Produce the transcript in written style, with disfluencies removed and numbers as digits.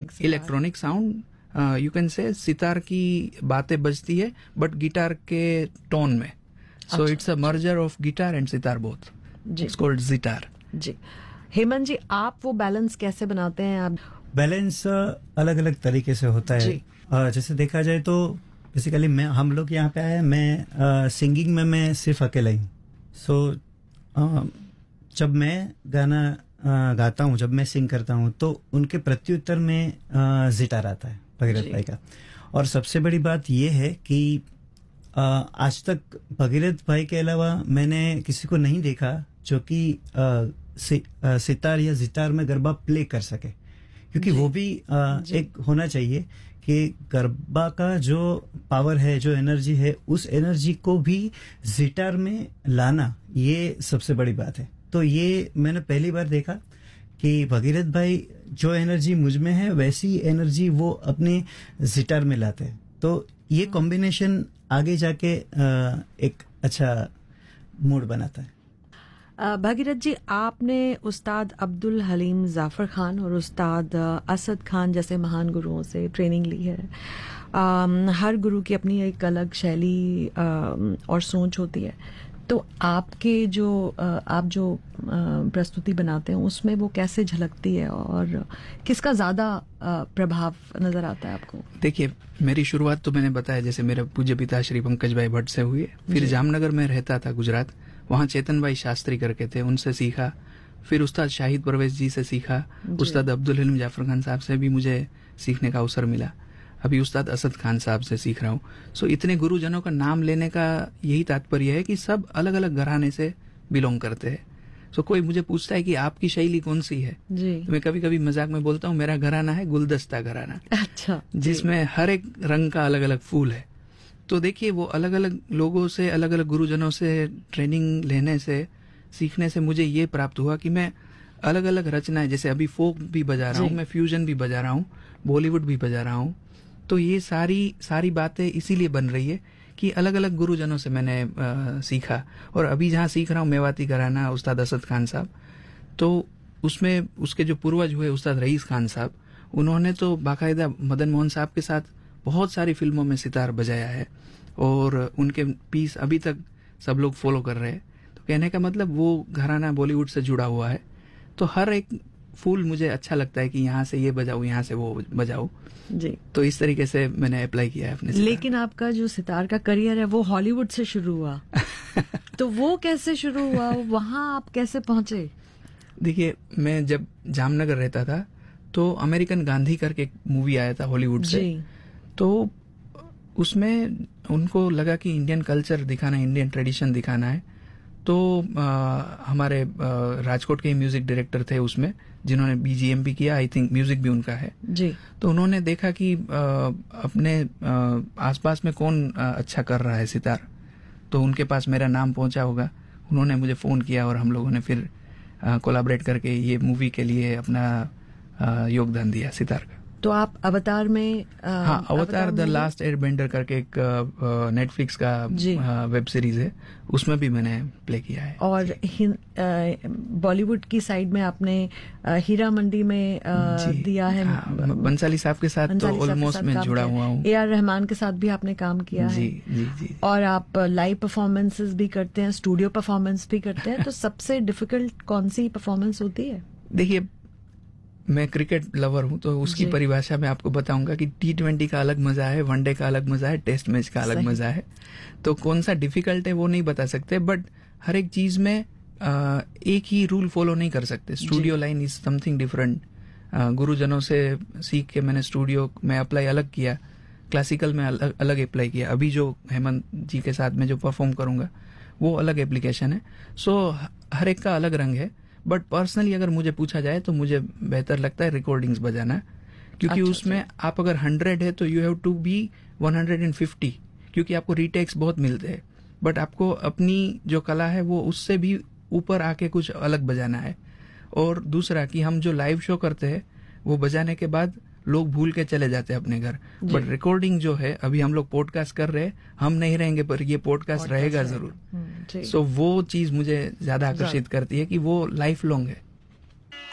Electronic sound, you can say sitar की बातें बजती है बट गिटार के टोन में. So it's a merger of guitar and sitar both. It's called जिटार. जी. हेमंत जी, आप वो बैलेंस कैसे बनाते हैं? आप बैलेंस अलग अलग तरीके से होता है. जैसे देखा जाए तो बेसिकली हम लोग यहाँ पे आए, मैं सिंगिंग में मैं सिर्फ अकेला ही. सो जब मैं गाना गाता हूँ, जब मैं सिंग करता हूँ, तो उनके प्रत्युत्तर में जिटार आता है भगीरथ भाई का. और सबसे बड़ी बात यह है कि आज तक भगीरथ भाई के अलावा मैंने किसी को नहीं देखा जो कि सितार या जिटार में गरबा प्ले कर सके. क्योंकि वो भी एक होना चाहिए कि गरबा का जो पावर है, जो एनर्जी है, उस एनर्जी को भी जिटार में लाना, ये सबसे बड़ी बात है. तो ये मैंने पहली बार देखा कि भगीरथ भाई जो एनर्जी मुझ में है वैसी एनर्जी वो अपने जिटार में लाते हैं. तो ये कॉम्बिनेशन आगे जाके एक अच्छा मूड बनाता है. भगीरथ जी, आपने उस्ताद अब्दुल हलीम जाफर खान और उस्ताद असद खान जैसे महान गुरुओं से ट्रेनिंग ली है. हर गुरु की अपनी एक अलग शैली और सोच होती है. तो आपके आप जो प्रस्तुति बनाते हैं उसमें वो कैसे झलकती है और किसका ज्यादा प्रभाव नजर आता है आपको? देखिए, मेरी शुरुआत तो मैंने बताया जैसे मेरे पूज्य पिता श्री पंकज भाई भट्ट से हुई. फिर जामनगर में रहता था गुजरात, वहाँ चेतन भाई शास्त्री करके थे, उनसे सीखा. फिर उस्ताद शाहिद परवेज जी से सीखा. उस्ताद अब्दुल हलीम जाफर खान साहब से भी मुझे सीखने का अवसर मिला. अभी उस्ताद असद खान साहब से सीख रहा हूँ. सो इतने गुरुजनों का नाम लेने का यही तात्पर्य है कि सब अलग अलग घराने से बिलोंग करते हैं. सो कोई मुझे पूछता है कि आपकी शैली कौन सी है, तो मैं कभी कभी मजाक में बोलता हूँ मेरा घराना है गुलदस्ता घराना. अच्छा. जिसमें हर एक रंग का अलग अलग फूल है. तो देखिए, वो अलग अलग लोगों से, अलग अलग गुरुजनों से ट्रेनिंग लेने से, सीखने से मुझे ये प्राप्त हुआ कि मैं अलग अलग रचनाएं, जैसे अभी फोक भी बजा रहा हूँ, मैं फ्यूजन भी बजा रहा हूँ, बॉलीवुड भी बजा रहा हूँ. तो ये सारी बातें इसीलिए बन रही है कि अलग अलग गुरुजनों से मैंने सीखा. और अभी जहाँ सीख रहा हूँ मेवाती घराना उस्ताद असद खान साहब, तो उसमें उसके जो पूर्वज हुए उस्ताद रईस खान साहब, उन्होंने तो बाकायदा मदन मोहन साहब के साथ बहुत सारी फिल्मों में सितार बजाया है और उनके पीस अभी तक सब लोग फॉलो कर रहे हैं. तो कहने का मतलब वो घराना बॉलीवुड से जुड़ा हुआ है. तो हर एक फूल मुझे अच्छा लगता है कि यहाँ से ये बजाऊं, यहाँ से वो बजाऊं जी. तो इस तरीके से मैंने अप्लाई किया है अपने सितार. लेकिन आपका जो सितार का करियर है वो हॉलीवुड से शुरू हुआ. तो वो कैसे शुरू हुआ, वहां आप कैसे पहुंचे? देखिए, मैं जब जामनगर रहता था तो अमेरिकन गांधी करके एक मूवी आया था हॉलीवुड से. तो उसमें उनको लगा कि इंडियन कल्चर दिखाना, इंडियन ट्रेडिशन दिखाना है. तो हमारे राजकोट के म्यूजिक डायरेक्टर थे उसमें, जिन्होंने बीजीएम भी किया, आई थिंक म्यूजिक भी उनका है जी. तो उन्होंने देखा कि अपने आसपास में कौन अच्छा कर रहा है सितार, तो उनके पास मेरा नाम पहुंचा होगा. उन्होंने मुझे फोन किया और हम लोगों ने फिर कोलैबोरेट करके ये मूवी के लिए अपना योगदान दिया सितार का. तो आप अवतार में हाँ, अवतार द लास्ट एयरबेंडर करके एक नेटफ्लिक्स का वेब सीरीज है, उसमें भी मैंने प्ले किया है. और बॉलीवुड की साइड में आपने हीरा मंडी में दिया है. बंसाली साहब के साथ तो ऑलमोस्ट मैं जुड़ा हुआ हूँ. AR रहमान के साथ भी आपने काम किया है. जी. और आप लाइव परफॉर्मेंसेस भी करते हैं, स्टूडियो परफॉर्मेंस भी करते हैं. तो सबसे डिफिकल्ट कौन सी परफॉर्मेंस होती है? देखिए, मैं क्रिकेट लवर हूं, तो उसकी परिभाषा में आपको बताऊंगा कि T20 का अलग मजा है, वनडे का अलग मजा है, टेस्ट मैच का अलग मजा है. तो कौन सा डिफिकल्ट है वो नहीं बता सकते, बट हर एक चीज में एक ही रूल फॉलो नहीं कर सकते. Studio line is something different. गुरुजनों से सीख के मैंने स्टूडियो में अप्लाई अलग किया, क्लासिकल में अलग अप्लाई किया. अभी जो हेमंत जी के साथ में जो परफॉर्म करूंगा वो अलग एप्लीकेशन है. सो हर एक का अलग रंग है. बट पर्सनली अगर मुझे पूछा जाए तो मुझे बेहतर लगता है रिकॉर्डिंग्स बजाना, क्योंकि उसमें आप अगर 100 है तो यू हैव टू बी 150, क्योंकि आपको रीटेक्स बहुत मिलते हैं. बट आपको अपनी जो कला है वो उससे भी ऊपर आके कुछ अलग बजाना है. और दूसरा कि हम जो लाइव शो करते हैं वो बजाने के बाद लोग भूल के चले जाते हैं अपने घर. बट रिकॉर्डिंग जो है, अभी हम लोग पॉडकास्ट कर रहे हैं, हम नहीं रहेंगे पर ये पॉडकास्ट रहेगा जरूर. सो वो चीज मुझे ज्यादा आकर्षित करती है कि वो लाइफ लॉन्ग है.